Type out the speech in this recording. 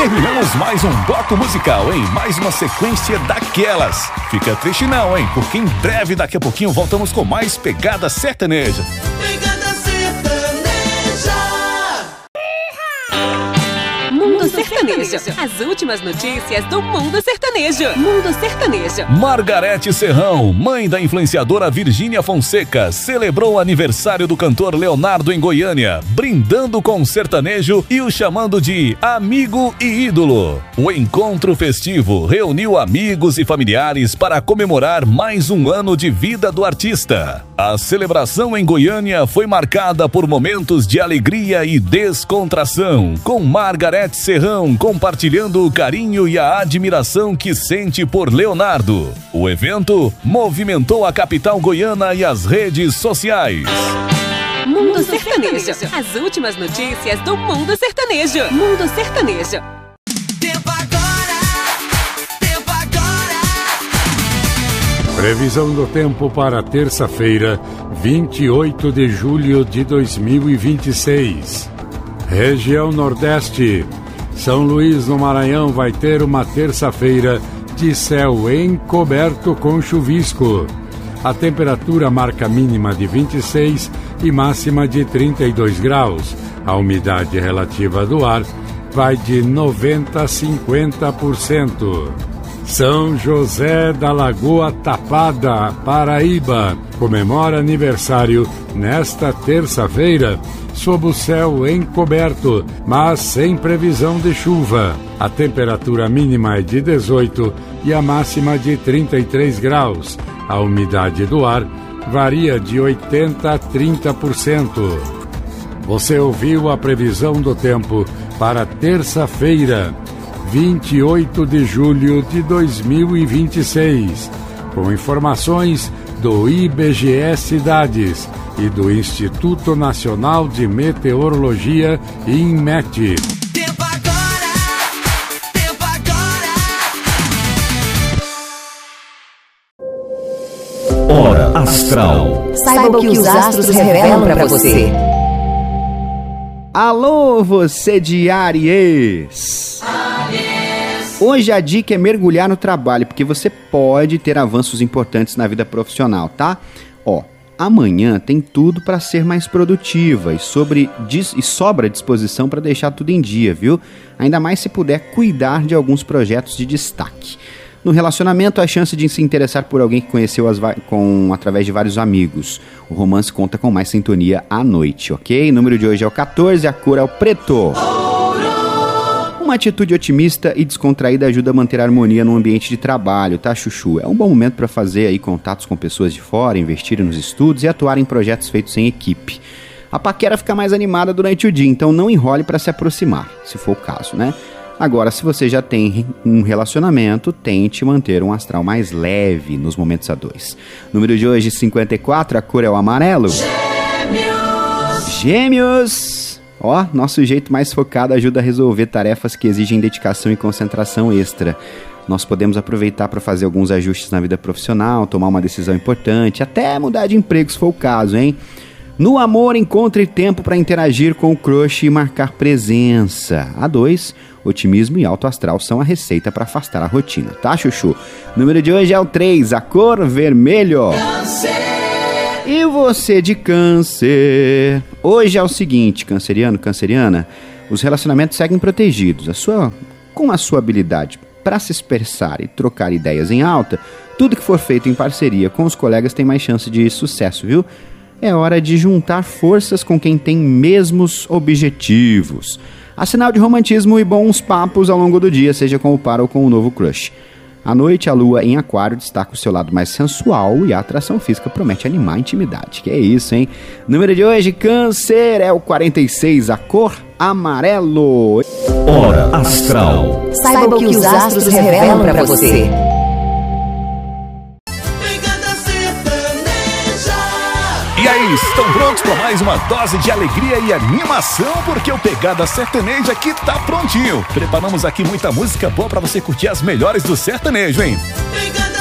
terminamos mais um bloco musical, hein? Mais uma sequência daquelas. Fica triste não, hein? Porque em breve, daqui a pouquinho, voltamos com mais Pegada Sertaneja. Pegada Sertaneja. Mundo Sertanejo. As últimas notícias do Mundo Sertanejo. Mundo Sertanejo. Margarete Serrão, mãe da influenciadora Virgínia Fonseca, celebrou o aniversário do cantor Leonardo em Goiânia, brindando com o sertanejo e o chamando de amigo e ídolo. O encontro festivo reuniu amigos e familiares para comemorar mais um ano de vida do artista. A celebração em Goiânia foi marcada por momentos de alegria e descontração, com Margarete Serrão compartilhando o carinho e a admiração que sente por Leonardo. O evento movimentou a capital goiana e as redes sociais. Mundo Sertanejo. As últimas notícias do Mundo Sertanejo. Mundo Sertanejo. Tempo agora. Tempo agora. Previsão do tempo para terça-feira, 28 de julho de 2026. Região Nordeste. São Luís, no Maranhão, vai ter uma terça-feira de céu encoberto com chuvisco. A temperatura marca mínima de 26 e máxima de 32 graus. A umidade relativa do ar vai de 90% a 50%. São José da Lagoa Tapada, Paraíba, comemora aniversário nesta terça-feira, sob o céu encoberto, mas sem previsão de chuva. A temperatura mínima é de 18 e a máxima de 33 graus. A umidade do ar varia de 80% a 30%. Você ouviu a previsão do tempo para terça-feira, 28 de julho de 2026, com informações do IBGE Cidades e do Instituto Nacional de Meteorologia, INMET. Tempo agora. Tempo agora. Hora Astral. Saiba o que os astros revelam para você. Alô, você de Áries! Hoje a dica é mergulhar no trabalho, porque você pode ter avanços importantes na vida profissional, tá? Amanhã tem tudo para ser mais produtiva e sobra disposição para deixar tudo em dia, viu? Ainda mais se puder cuidar de alguns projetos de destaque. No relacionamento, a chance de se interessar por alguém que conheceu através de vários amigos. O romance conta com mais sintonia à noite, ok? O número de hoje é o 14, a cor é o preto. Uma atitude otimista e descontraída ajuda a manter a harmonia no ambiente de trabalho, tá, chuchu? É um bom momento para fazer aí contatos com pessoas de fora, investir nos estudos e atuar em projetos feitos em equipe. A paquera fica mais animada durante o dia, então não enrole para se aproximar, se for o caso, né? Agora, se você já tem um relacionamento, tente manter um astral mais leve nos momentos a dois. Número de hoje, 54, a cor é o amarelo. Gêmeos! Nosso jeito mais focado ajuda a resolver tarefas que exigem dedicação e concentração extra. Nós podemos aproveitar para fazer alguns ajustes na vida profissional, tomar uma decisão importante, até mudar de emprego se for o caso, hein? No amor, encontre tempo para interagir com o crush e marcar presença. A 2, otimismo e alto astral são a receita para afastar a rotina, tá, chuchu? O número de hoje é o 3, a cor vermelho. E você de Câncer? Hoje é o seguinte, canceriano, canceriana, os relacionamentos seguem protegidos. Com a sua habilidade para se expressar e trocar ideias em alta, tudo que for feito em parceria com os colegas tem mais chance de sucesso, viu? É hora de juntar forças com quem tem mesmos objetivos. Há sinal de romantismo e bons papos ao longo do dia, seja com o par ou com o novo crush. À noite, a lua em aquário destaca o seu lado mais sensual e a atração física promete animar a intimidade. Que é isso, hein? Número de hoje, Câncer, é o 46, a cor amarelo. Hora Astral. Saiba o que os astros revelam para você. E aí, estão prontos para mais uma dose de alegria e animação? Porque o Pegada Sertaneja aqui tá prontinho. Preparamos aqui muita música boa para você curtir as melhores do sertanejo, hein? Pegada